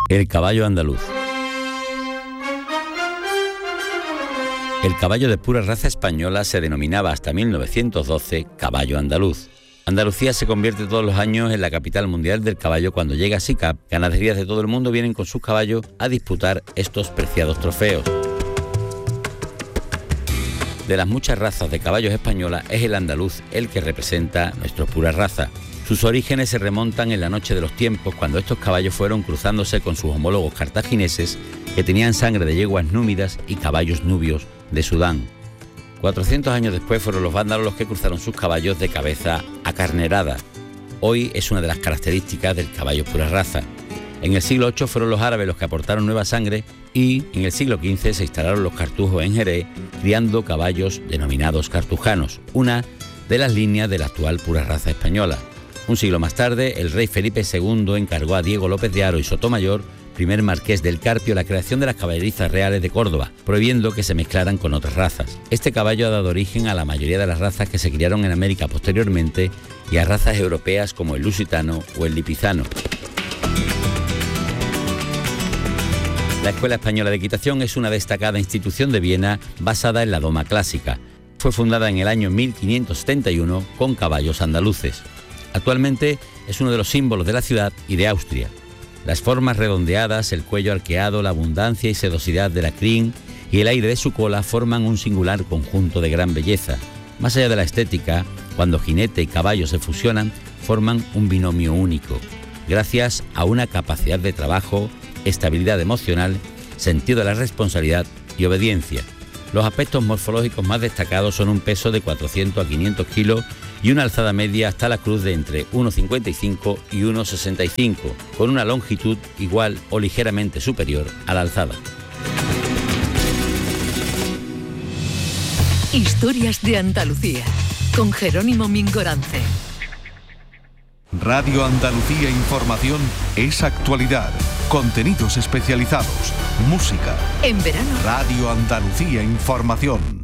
El caballo andaluz. El caballo de pura raza española se denominaba hasta 1912 caballo andaluz. Andalucía se convierte todos los años en la capital mundial del caballo cuando llega a SICAP. Ganaderías de todo el mundo vienen con sus caballos a disputar estos preciados trofeos. De las muchas razas de caballos españolas, es el andaluz el que representa nuestra pura raza. Sus orígenes se remontan en la noche de los tiempos, cuando estos caballos fueron cruzándose con sus homólogos cartagineses, que tenían sangre de yeguas númidas y caballos nubios de Sudán. 400 años después fueron los vándalos los que cruzaron sus caballos de cabeza acarnerada. Hoy es una de las características del caballo pura raza. En el siglo VIII fueron los árabes los que aportaron nueva sangre y en el siglo XV se instalaron los cartujos en Jerez, criando caballos denominados cartujanos, una de las líneas de la actual pura raza española. Un siglo más tarde, el rey Felipe II encargó a Diego López de Haro y Sotomayor, primer marqués del Carpio, la creación de las caballerizas reales de Córdoba, prohibiendo que se mezclaran con otras razas. Este caballo ha dado origen a la mayoría de las razas que se criaron en América posteriormente y a razas europeas como el lusitano o el lipizano. La Escuela Española de Equitación es una destacada institución de Viena basada en la doma clásica. Fue fundada en el año 1571 con caballos andaluces. Actualmente es uno de los símbolos de la ciudad y de Austria. Las formas redondeadas, el cuello arqueado, la abundancia y sedosidad de la crin y el aire de su cola forman un singular conjunto de gran belleza. Más allá de la estética, cuando jinete y caballo se fusionan, forman un binomio único, gracias a una capacidad de trabajo, estabilidad emocional, sentido de la responsabilidad y obediencia. Los aspectos morfológicos más destacados son un peso de 400 a 500 kilos y una alzada media hasta la cruz de entre 1,55 y 1,65, con una longitud igual o ligeramente superior a la alzada. Historias de Andalucía, con Jerónimo Mingorance. Radio Andalucía Información es actualidad, contenidos especializados, música. En verano, Radio Andalucía Información.